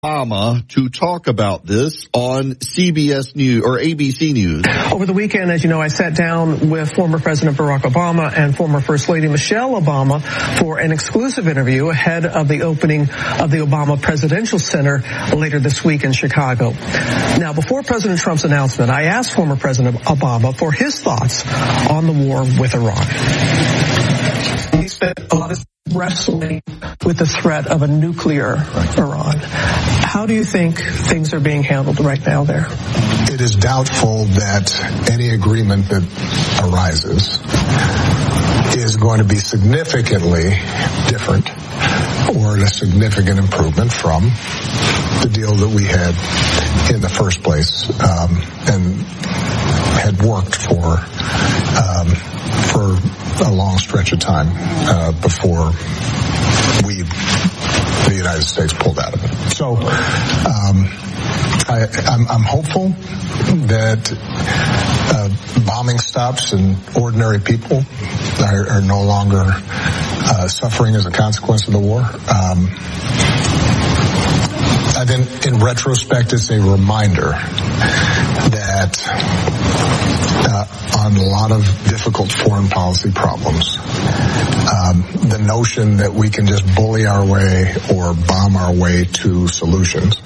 Obama to talk about this on CBS News or ABC News. Over the weekend, as you know, I sat down with former President Barack Obama and former First Lady Michelle Obama for an exclusive interview ahead of the opening of the Obama Presidential Center later this week in Chicago. Now, before President Trump's announcement, I asked former President Obama for his thoughts on the war with Iran. He spent a lot of wrestling with the threat of a nuclear Iran. How do you think things are being handled right now there? It is doubtful that any agreement that arises is going to be significantly different or a significant improvement from the deal that we had in the first place and had worked for a long stretch of time before the United States pulled out of it. So I'm hopeful that bombing stops and ordinary people are no longer suffering as a consequence of the war. I think in retrospect, it's a reminder that on a lot of difficult foreign policy problems, the notion that we can just bully our way or bomb our way to solutions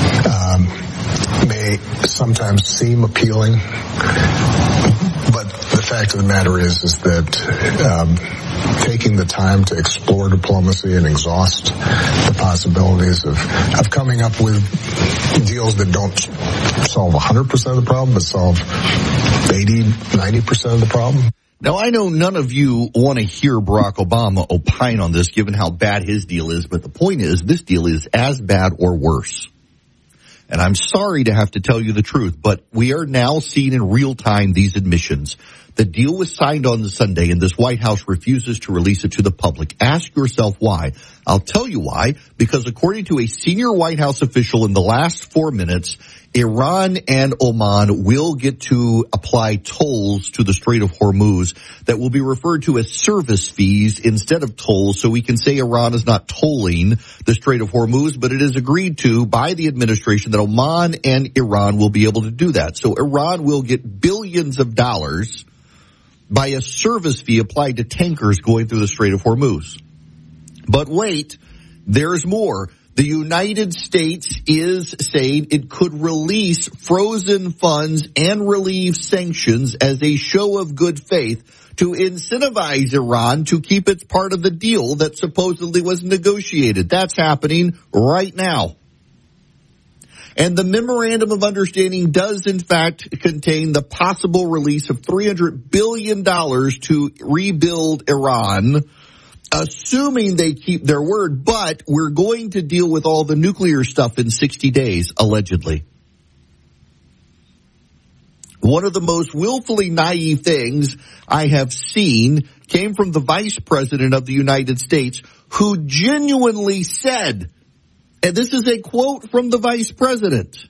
may sometimes seem appealing, but the fact of the matter is that taking the time to explore diplomacy and exhaust the possibilities of coming up with deals that don't solve 100% of the problem, but solve 80, 90% of the problem. Now, I know none of you want to hear Barack Obama opine on this, given how bad his deal is, but the point is, this deal is as bad or worse. And I'm sorry to have to tell you the truth, but we are now seeing in real time these admissions. The deal was signed on the Sunday, and this White House refuses to release it to the public. Ask yourself why. I'll tell you why. Because according to a senior White House official in the last 4 minutes, Iran and Oman will get to apply tolls to the Strait of Hormuz that will be referred to as service fees instead of tolls. So we can say Iran is not tolling the Strait of Hormuz, but it is agreed to by the administration that Oman and Iran will be able to do that. So Iran will get billions of dollars by a service fee applied to tankers going through the Strait of Hormuz. But wait, there's more. The United States is saying it could release frozen funds and relieve sanctions as a show of good faith to incentivize Iran to keep its part of the deal that supposedly was negotiated. That's happening right now. And the memorandum of understanding does, in fact, contain the possible release of $300 billion to rebuild Iran, assuming they keep their word. But we're going to deal with all the nuclear stuff in 60 days, allegedly. One of the most willfully naive things I have seen came from the Vice President of the United States, who genuinely said, and this is a quote from the Vice President,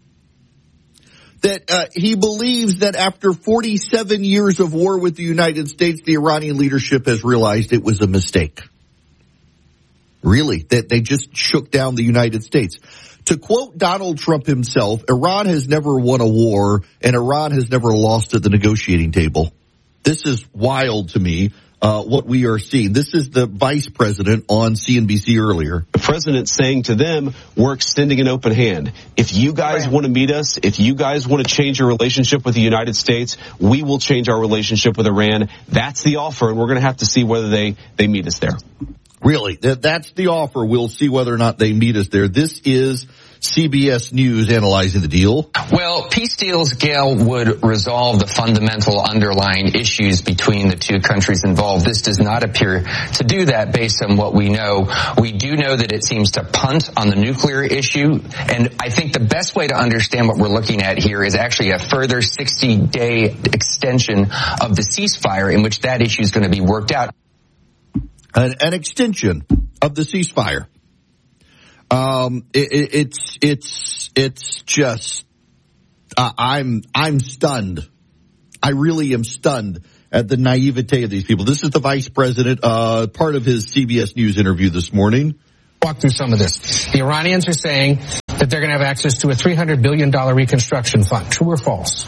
that he believes that after 47 years of war with the United States, the Iranian leadership has realized it was a mistake. Really, that they just shook down the United States. To quote Donald Trump himself, Iran has never won a war and Iran has never lost at the negotiating table. This is wild to me. What we are seeing. This is the vice president on CNBC earlier. The president saying to them, we're extending an open hand. If you guys want to meet us, if you guys want to change your relationship with the United States, we will change our relationship with Iran. That's the offer, and we're going to have to see whether they meet us there. Really, that's the offer. We'll see whether or not they meet us there. This is CBS News analyzing the deal. Well, peace deals, Gail, would resolve the fundamental underlying issues between the two countries involved. This does not appear to do that based on what we know. We do know that it seems to punt on the nuclear issue. And I think the best way to understand what we're looking at here is actually a further 60-day extension of the ceasefire in which that issue is going to be worked out. An extension of the ceasefire. It's just, I'm stunned. I really am stunned at the naivete of these people. This is the vice president, part of his CBS News interview this morning. walk through some of this. The Iranians are saying that they're going to have access to a $300 billion reconstruction fund. True or false?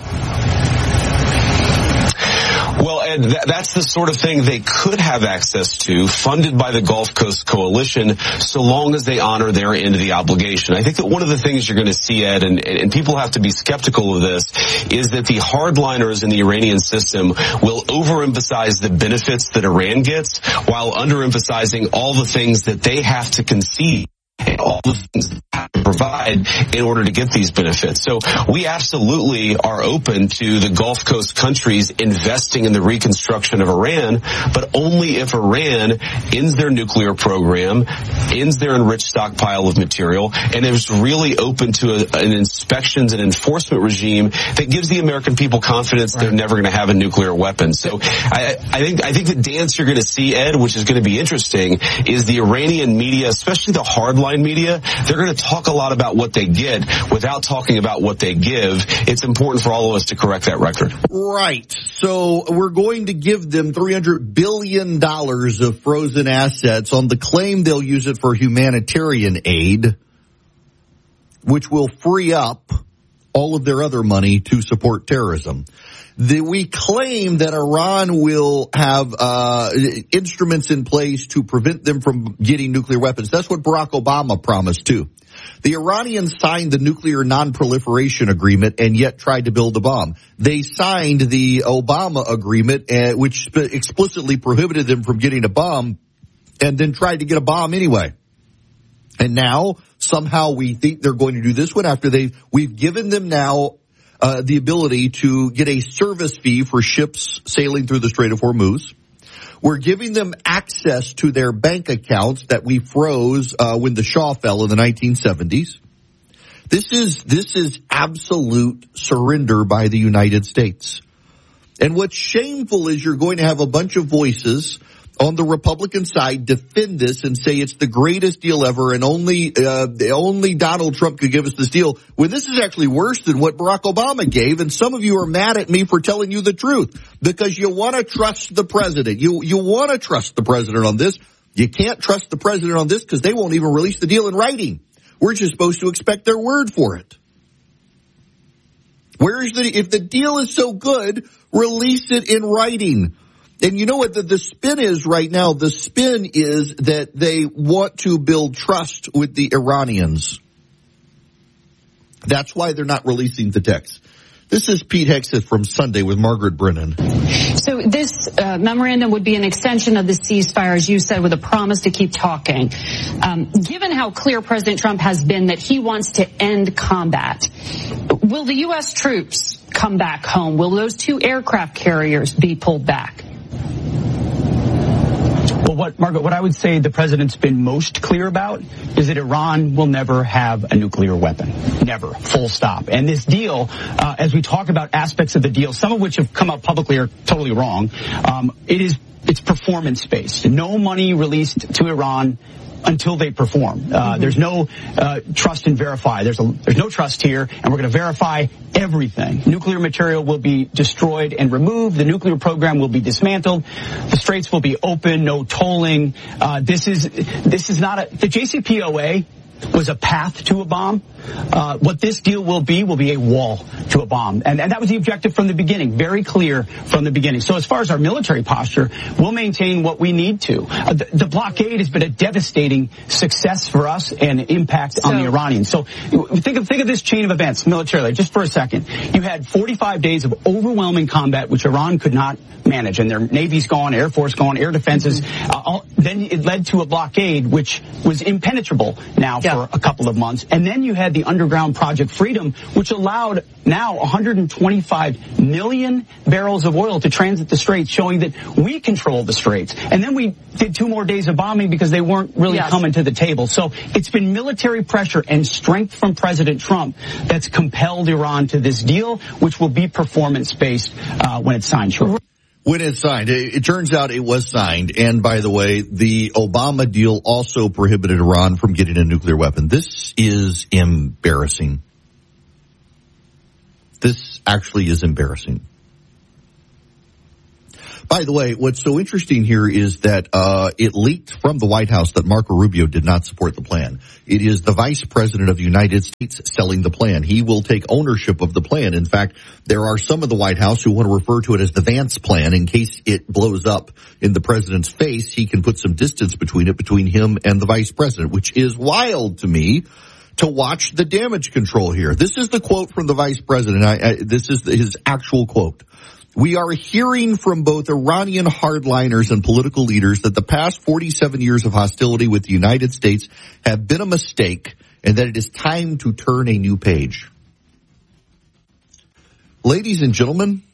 Well, Ed, that's the sort of thing they could have access to, funded by the Gulf Coast Coalition, so long as they honor their end of the obligation. I think that one of the things you're going to see, Ed, and people have to be skeptical of this, is that the hardliners in the Iranian system will overemphasize the benefits that Iran gets while underemphasizing all the things that they have to concede and all the things that they have to provide in order to get these benefits. So we absolutely are open to the Gulf Coast countries investing in the reconstruction of Iran, but only if Iran ends their nuclear program, ends their enriched stockpile of material, and is really open to an inspections and enforcement regime that gives the American people confidence they're never going to have a nuclear weapon. So I think the dance you're going to see, Ed, which is going to be interesting, is the Iranian media, especially the hardline media, they're going to talk a lot about what they get without talking about what they give. It's important for all of us to correct that record. Right. So we're going to give them $300 billion of frozen assets on the claim they'll use it for humanitarian aid, which will free up all of their other money to support terrorism. We claim that Iran will have instruments in place to prevent them from getting nuclear weapons. That's what Barack Obama promised too. The Iranians signed the nuclear non-proliferation agreement and yet tried to build a bomb. They signed the Obama agreement, which explicitly prohibited them from getting a bomb, and then tried to get a bomb anyway. And now somehow we think they're going to do this one after we've given them now the ability to get a service fee for ships sailing through the Strait of Hormuz. We're giving them access to their bank accounts that we froze when the Shah fell in the 1970s. This is absolute surrender by the United States. And what's shameful is you're going to have a bunch of voices on the Republican side defend this and say it's the greatest deal ever and only Donald Trump could give us this deal, when this is actually worse than what Barack Obama gave. And some of you are mad at me for telling you the truth because you want to trust the president. You want to trust the president on this. You can't trust the president on this because they won't even release the deal in writing. We're just supposed to expect their word for it. If the deal is so good, release it in writing. And you know what the spin is right now? The spin is that they want to build trust with the Iranians. That's why they're not releasing the text. This is Pete Hegseth from Sunday with Margaret Brennan. So this memorandum would be an extension of the ceasefire, as you said, with a promise to keep talking. Given how clear President Trump has been that he wants to end combat, will the U.S. troops come back home? Will those 2 aircraft carriers be pulled back? Well, Margaret, what I would say the president's been most clear about is that Iran will never have a nuclear weapon. Never. Full stop. And this deal, as we talk about aspects of the deal, some of which have come out publicly are totally wrong, it's performance-based. No money released to Iran until they perform. There's no trust and verify. There's no trust here, and we're going to verify everything. Nuclear material will be destroyed and removed. The nuclear program will be dismantled. The straits will be open. No tolling. This is not the JCPOA was a path to a bomb. What this deal will be a wall to a bomb. And that was the objective from the beginning, very clear from the beginning. So as far as our military posture, we'll maintain what we need to. The blockade has been a devastating success for us and impact on the Iranians. So think of this chain of events militarily, just for a second. You had 45 days of overwhelming combat, which Iran could not manage, and their Navy's gone, Air Force gone, air defenses. Then it led to a blockade, which was impenetrable now for a couple of months. And then you had the underground Project Freedom, which allowed now 125 million barrels of oil to transit the straits, showing that we control the straits. And then we did 2 more days of bombing because they weren't really coming to the table. So it's been military pressure and strength from President Trump that's compelled Iran to this deal, which will be performance-based when it's signed shortly. When it's signed, it turns out it was signed. And by the way, the Obama deal also prohibited Iran from getting a nuclear weapon. This is embarrassing. This actually is embarrassing. By the way, what's so interesting here is that it leaked from the White House that Marco Rubio did not support the plan. It is the Vice President of the United States selling the plan. He will take ownership of the plan. In fact, there are some of the White House who want to refer to it as the Vance plan. In case it blows up in the president's face, he can put some distance between him and the Vice President, which is wild to me. To watch the damage control here. This is the quote from the Vice President. This is his actual quote. We are hearing from both Iranian hardliners and political leaders that the past 47 years of hostility with the United States have been a mistake and that it is time to turn a new page. Ladies and gentlemen,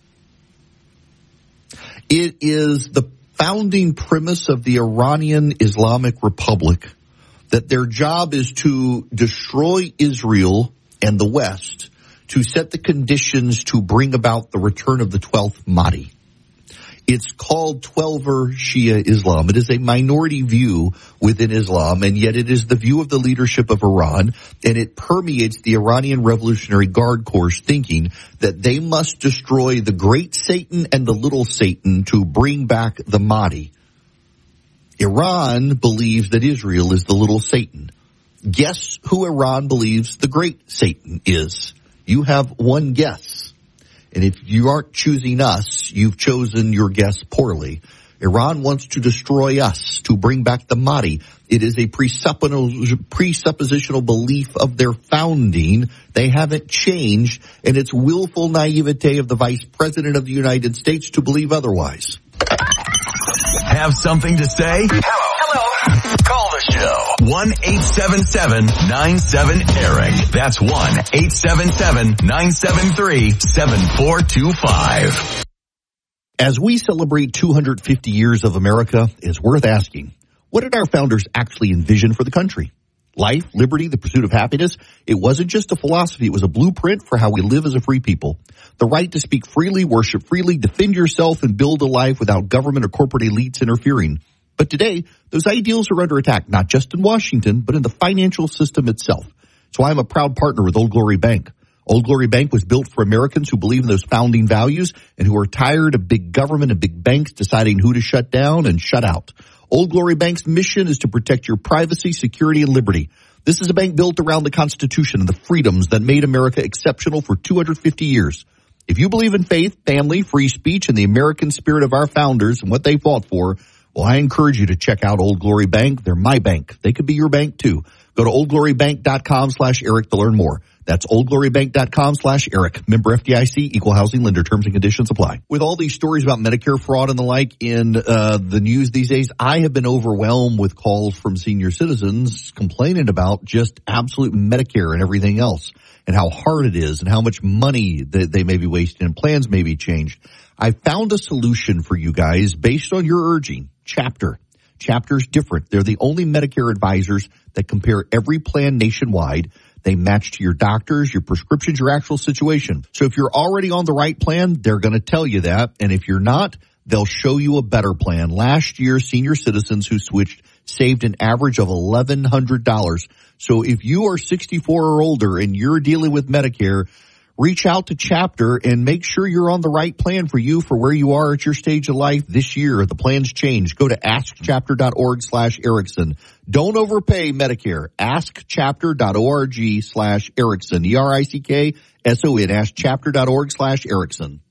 it is the founding premise of the Iranian Islamic Republic that their job is to destroy Israel and the West to set the conditions to bring about the return of the 12th Mahdi. It's called 12er Shia Islam. It is a minority view within Islam, and yet it is the view of the leadership of Iran, and it permeates the Iranian Revolutionary Guard Corps' thinking that they must destroy the great Satan and the little Satan to bring back the Mahdi. Iran believes that Israel is the little Satan. Guess who Iran believes the great Satan is? You have one guess. And if you aren't choosing us, you've chosen your guess poorly. Iran wants to destroy us, to bring back the Mahdi. It is a presuppositional belief of their founding. They haven't changed, and it's willful naivete of the Vice President of the United States to believe otherwise. Have something to say? Hello. Call the show. 1-877-97-ERIC. That's 1-877-973-7425. As we celebrate 250 years of America, it's worth asking, what did our founders actually envision for the country? Life, liberty, the pursuit of happiness. It wasn't just a philosophy. It was a blueprint for how we live as a free people. The right to speak freely, worship freely, defend yourself, and build a life without government or corporate elites interfering. But today, those ideals are under attack, not just in Washington, but in the financial system itself. So I'm a proud partner with Old Glory Bank. Old Glory Bank was built for Americans who believe in those founding values and who are tired of big government and big banks deciding who to shut down and shut out. Old Glory Bank's mission is to protect your privacy, security, and liberty. This is a bank built around the Constitution and the freedoms that made America exceptional for 250 years. If you believe in faith, family, free speech, and the American spirit of our founders and what they fought for, well, I encourage you to check out Old Glory Bank. They're my bank. They could be your bank, too. Go to oldglorybank.com/Eric to learn more. That's oldglorybank.com/Eric. Member FDIC, equal housing lender. Terms and conditions apply. With all these stories about Medicare fraud and the like in the news these days, I have been overwhelmed with calls from senior citizens complaining about just absolute Medicare and everything else and how hard it is and how much money that they may be wasting and plans may be changed. I found a solution for you guys based on your urging. Chapter. Chapter's different. They're the only Medicare advisors that compare every plan nationwide. They match to your doctors, your prescriptions, your actual situation. So if you're already on the right plan, they're going to tell you that. And if you're not, they'll show you a better plan. Last year, senior citizens who switched saved an average of $1,100. So if you are 64 or older and you're dealing with Medicare, reach out to Chapter and make sure you're on the right plan for you for where you are at your stage of life this year. The plans change. Go to askchapter.org/Erickson. Don't overpay Medicare. Askchapter.org/Erickson. ERICKSON. Askchapter.org/Erickson.